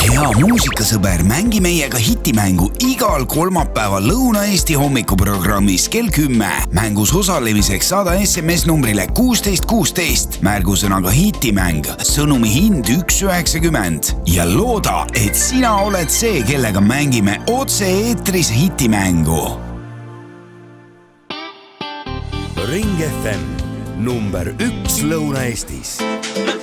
hea muusikasõber, mängi meiega hitimängu igal kolmapäeval Lõuna-Eesti hommikuprogrammis kell 10. Mängus osalemiseks saada SMS numbrile 1616 märgusõnaga hitimäng, sõnumi hind 1,90 ja looda, et sina oled see, kellega mängime otse eetris hitimängu. Ring FM number 1 Lõuna-Eestis.